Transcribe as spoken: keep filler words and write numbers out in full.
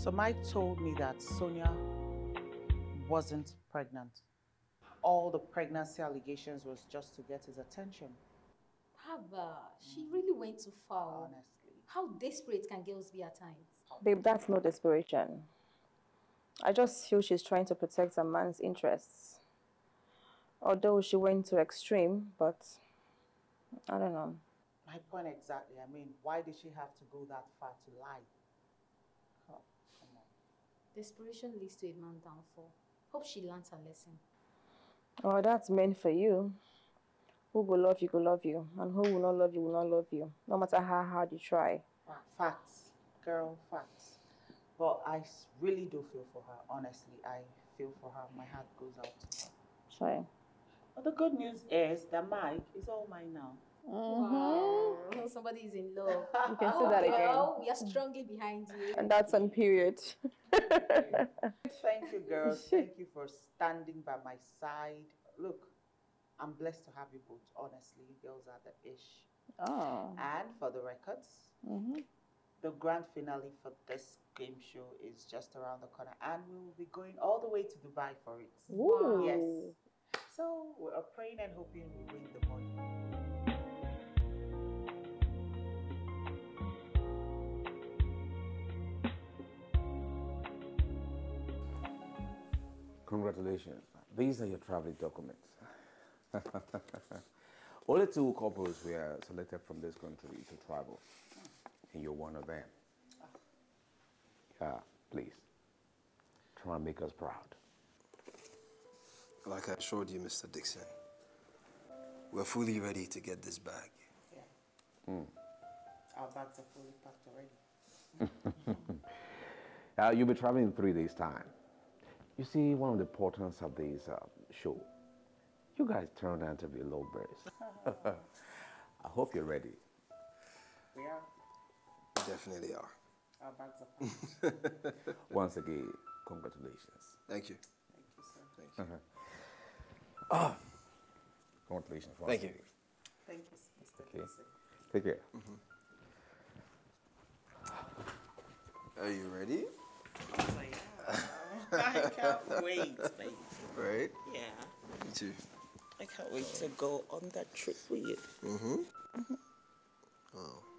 So Mike told me that Sonia wasn't pregnant. All the pregnancy allegations was just to get his attention. Haba, she really went too far. Honestly. How desperate can girls be at times? Babe, that's no desperation. I just feel she's trying to protect a man's interests. Although she went to extreme, but I don't know. My point exactly. I mean, why did she have to go that far to lie? Oh, come on. Desperation leads to a man's downfall. Hope she learns her lesson. Oh, that's meant for you. Who will love you, will love you. And who will not love you, will not love you. No matter how hard you try. Facts. Girl, facts. But I really do feel for her. Honestly, I feel for her. My heart goes out to her. Sorry. But the good news is that Mike is all mine now. Mm-hmm. Wow, somebody is in love. You can say that again. Well, we are strongly behind you. And that's on period. Thank you, girls. Thank you for standing by my side. Look, I'm blessed to have you both. Honestly, you girls are the ish. Oh. And for the records, Mm-hmm. the grand finale for this game show is just around the corner, and we will be going all the way to Dubai for it. Wow. Yes. So we are praying and hoping we win the money. Congratulations. These are your traveling documents. Only two couples were selected from this country to travel, and you're one of them. Yeah, please. Try and make us proud. Like I assured you, Mister Dixon, we're fully ready to get this bag. Yeah. Mm. Our bags are fully packed already. uh, you'll be traveling in three days' time. You see, one of the importance of this uh, show, you guys turned out to be lovebirds. I hope you're ready. We are. Definitely are. Our bags are packed. Once again, congratulations. Thank you. Thank you, sir. Thank you. Uh-huh. Oh, congratulations. Once Thank you. again. Thank you, Mister Okay. Dixon. Take care. Mm-hmm. Are you ready? Oh, yeah. I can't wait, baby. Right? Yeah. Me too. I can't wait to go on that trip with you. Mm-hmm. Mm-hmm. Oh.